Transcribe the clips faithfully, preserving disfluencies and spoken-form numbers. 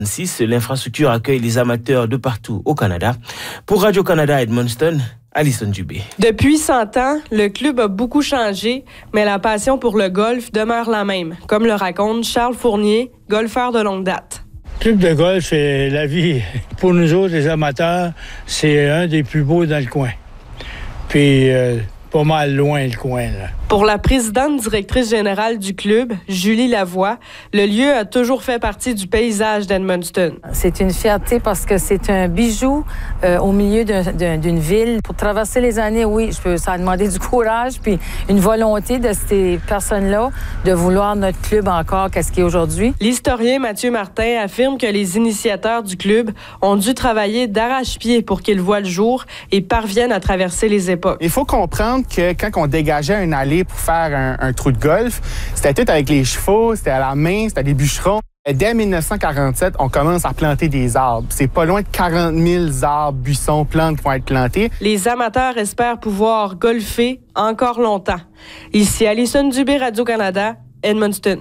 L'infrastructure accueille les amateurs de partout au Canada. Pour Radio-Canada Edmundston, Alison Dubé. Depuis cent ans, le club a beaucoup changé, mais la passion pour le golf demeure la même, comme le raconte Charles Fournier, golfeur de longue date. Le club de golf, c'est la vie. Pour nous autres, les amateurs, c'est un des plus beaux dans le coin. Puis, euh, pas mal loin, le coin, là. Pour la présidente directrice générale du club, Julie Lavoie, le lieu a toujours fait partie du paysage d'Edmundston. C'est une fierté parce que c'est un bijou euh, au milieu d'un, d'un, d'une ville. Pour traverser les années, oui, je peux, ça a demandé du courage puis une volonté de ces personnes-là de vouloir notre club encore qu'est-ce qu'il est aujourd'hui. L'historien Mathieu Martin affirme que les initiateurs du club ont dû travailler d'arrache-pied pour qu'il voie le jour et parviennent à traverser les époques. Il faut comprendre que quand on dégageait une allée pour faire un, un trou de golf, c'était tout avec les chevaux, c'était à la main, c'était des bûcherons. Dès dix-neuf cent quarante-sept, on commence à planter des arbres. C'est pas loin de quarante mille arbres, buissons, plantes qui vont être plantés. Les amateurs espèrent pouvoir golfer encore longtemps. Ici Alison Dubé, Radio-Canada, Edmundston.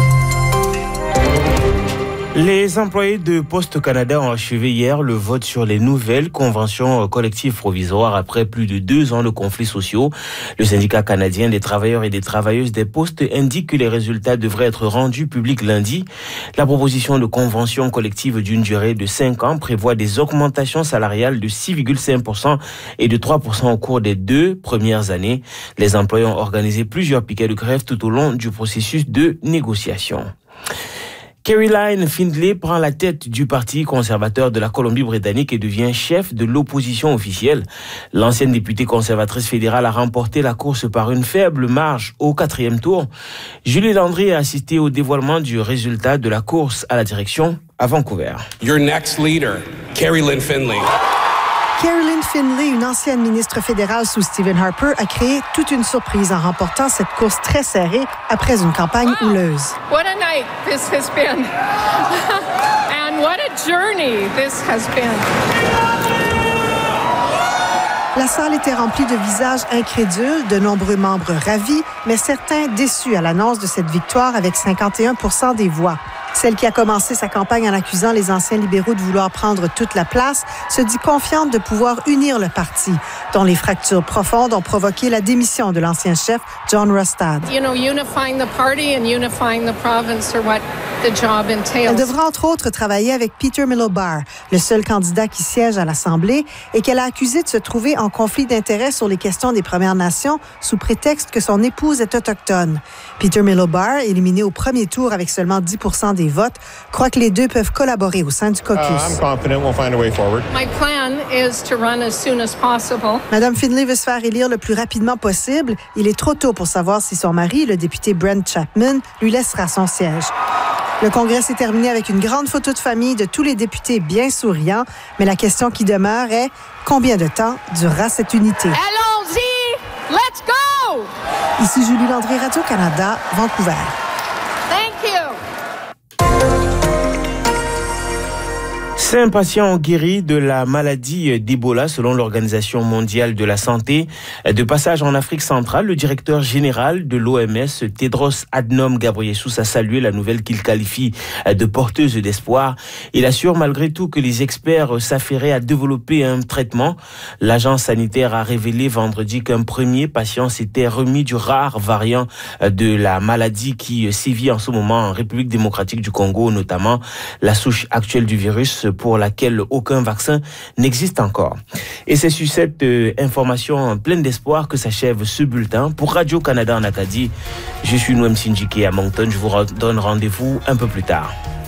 Les employés de Poste Canada ont achevé hier le vote sur les nouvelles conventions collectives provisoires après plus de deux ans de conflits sociaux. Le syndicat canadien des travailleurs et des travailleuses des postes indique que les résultats devraient être rendus publics lundi. La proposition de convention collective d'une durée de cinq ans prévoit des augmentations salariales de six virgule cinq pour cent et de trois pour cent au cours des deux premières années. Les employés ont organisé plusieurs piquets de grève tout au long du processus de négociation. Caroline Findlay prend la tête du Parti conservateur de la Colombie-Britannique et devient chef de l'opposition officielle. L'ancienne députée conservatrice fédérale a remporté la course par une faible marge au quatrième tour. Julie Landry a assisté au dévoilement du résultat de la course à la direction à Vancouver. Your next leader, Caroline Findlay. Caroline Findlay, une ancienne ministre fédérale sous Stephen Harper, a créé toute une surprise en remportant cette course très serrée après une campagne wow. houleuse. What a night this has been. And what a journey this has been. La salle était remplie de visages incrédules, de nombreux membres ravis, mais certains déçus à l'annonce de cette victoire avec cinquante et un pour cent des voix. Celle qui a commencé sa campagne en accusant les anciens libéraux de vouloir prendre toute la place se dit confiante de pouvoir unir le parti, dont les fractures profondes ont provoqué la démission de l'ancien chef John Rustad. You know, unifying the party and unifying the province are what the job entails. Elle devra entre autres travailler avec Peter Miliband, le seul candidat qui siège à l'Assemblée, et qu'elle a accusé de se trouver en conflit d'intérêts sur les questions des Premières Nations sous prétexte que son épouse est autochtone. Peter Miliband, éliminé au premier tour avec seulement dix pour cent des votes, croit que les deux peuvent collaborer au sein du caucus. Uh, I'm confident we'll find a way forward. My plan is to run as soon as possible. Madame Findlay veut se faire élire le plus rapidement possible. Il est trop tôt pour savoir si son mari, le député Brent Chapman, lui laissera son siège. Le congrès s'est terminé avec une grande photo de famille de tous les députés bien souriants, mais la question qui demeure est combien de temps durera cette unité? Allons-y! Let's go! Ici Julie Landry, Radio-Canada, Vancouver. Thank you! Cinq patients ont guéri de la maladie d'Ebola selon l'Organisation mondiale de la santé. De passage en Afrique centrale, le directeur général de l'O M S, Tedros Adhanom Ghebreyesus, a salué la nouvelle qu'il qualifie de porteuse d'espoir. Il assure malgré tout que les experts s'affairaient à développer un traitement. L'agence sanitaire a révélé vendredi qu'un premier patient s'était remis du rare variant de la maladie qui sévit en ce moment en République démocratique du Congo, notamment la souche actuelle du virus pour laquelle aucun vaccin n'existe encore. Et c'est sur cette euh, information pleine d'espoir que s'achève ce bulletin. Pour Radio-Canada en Acadie, je suis Noem Sindjike à Moncton. Je vous donne rendez-vous un peu plus tard.